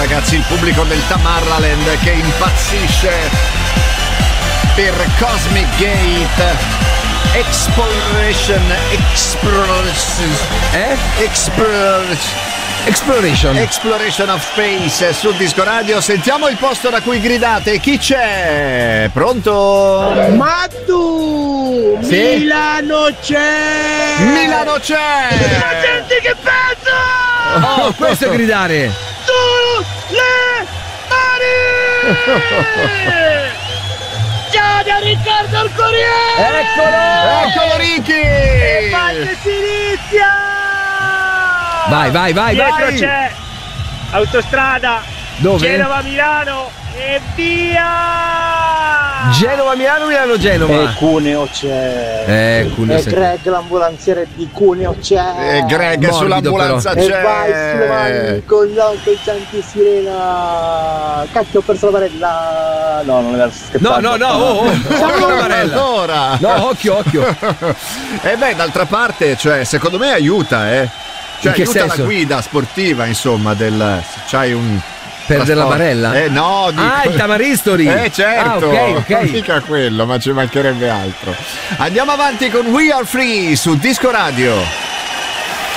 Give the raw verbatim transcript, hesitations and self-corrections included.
ragazzi, il pubblico del Tamarraland che impazzisce per Cosmic Gate Exploration Exploration Eh? Exploration Exploration Exploration of Space su Disco Radio. Sentiamo il posto da cui gridate. Chi c'è? Pronto? Mattu! Sì? Milano c'è! Milano c'è! La gente che pensa! Oh, questo è gridare! Su le mani! Ciao da Riccardo il Corriere! Eccolo! Eccolo Ricky! E vai che si inizia! Vai, vai, vai, Dietro vai! c'è autostrada Dove? Genova-Milano e via! Genova, Milano, Milano, Genova. E Cuneo c'è. Eh, Cuneo E c'è. Greg l'ambulanziere di Cuneo c'è. E Greg Morbido, sull'ambulanza E c'è. vai sulle mani con l'Uncle Santi Sirena. Cacchio, ho perso la barella. No, non era No, scherzando. no, no, oh, oh, occhio alla barella. Allora. No, occhio, occhio. E beh, d'altra parte, cioè, secondo me aiuta, eh. Cioè, In che aiuta senso? la guida sportiva, insomma, del. Se c'hai un. Perdere la trasporto. barella? Eh no, dico... Ah, il Tamaristori. Eh certo, Ah, ok, ok. mica quello, ma ci mancherebbe altro. Andiamo avanti con We Are Free su Disco Radio.